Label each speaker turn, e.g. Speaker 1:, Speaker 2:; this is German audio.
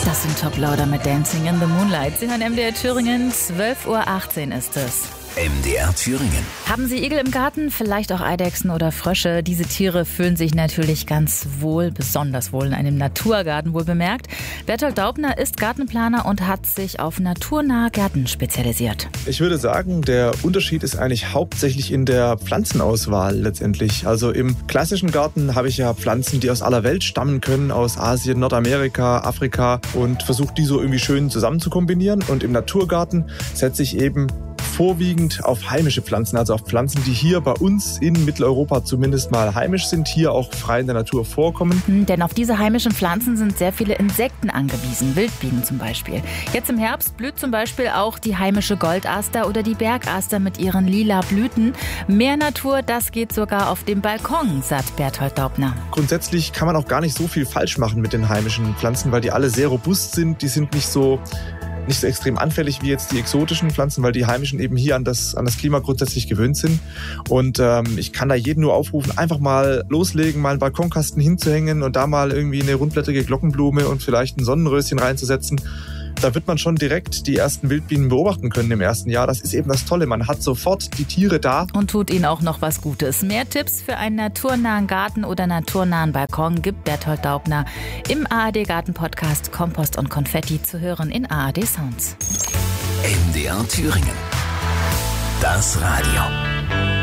Speaker 1: Das sind Top Lauder mit Dancing in the Moonlight. Sie hören MDR Thüringen, 12:18 Uhr ist es.
Speaker 2: MDR Thüringen.
Speaker 1: Haben Sie Igel im Garten? Vielleicht auch Eidechsen oder Frösche? Diese Tiere fühlen sich natürlich ganz wohl, besonders wohl in einem Naturgarten, wohl bemerkt. Berthold Daubner ist Gartenplaner und hat sich auf naturnahe Gärten spezialisiert.
Speaker 3: Ich würde sagen, der Unterschied ist eigentlich hauptsächlich in der Pflanzenauswahl letztendlich. Also im klassischen Garten habe ich ja Pflanzen, die aus aller Welt stammen können, aus Asien, Nordamerika, Afrika, und versuche die so irgendwie schön zusammen zu kombinieren. Und im Naturgarten setze ich eben vorwiegend auf heimische Pflanzen, also auf Pflanzen, die hier bei uns in Mitteleuropa zumindest mal heimisch sind, hier auch frei in der Natur vorkommen.
Speaker 1: Denn auf diese heimischen Pflanzen sind sehr viele Insekten angewiesen, Wildbienen zum Beispiel. Jetzt im Herbst blüht zum Beispiel auch die heimische Goldaster oder die Bergaster mit ihren lila Blüten. Mehr Natur, das geht sogar auf dem Balkon, sagt Berthold Daubner.
Speaker 3: Grundsätzlich kann man auch gar nicht so viel falsch machen mit den heimischen Pflanzen, weil die alle sehr robust sind, die sind nicht so extrem anfällig wie jetzt die exotischen Pflanzen, weil die heimischen eben hier an das Klima grundsätzlich gewöhnt sind. Und ich kann da jeden nur aufrufen, einfach mal loslegen, mal einen Balkonkasten hinzuhängen und da mal irgendwie eine rundblättrige Glockenblume und vielleicht ein Sonnenröschen reinzusetzen. Da wird man schon direkt die ersten Wildbienen beobachten können im ersten Jahr. Das ist eben das Tolle, man hat sofort die Tiere da.
Speaker 1: Und tut ihnen auch noch was Gutes. Mehr Tipps für einen naturnahen Garten oder naturnahen Balkon gibt Berthold Daubner im ARD Garten Podcast Kompost und Konfetti zu hören in ARD Sounds.
Speaker 2: MDR Thüringen. Das Radio.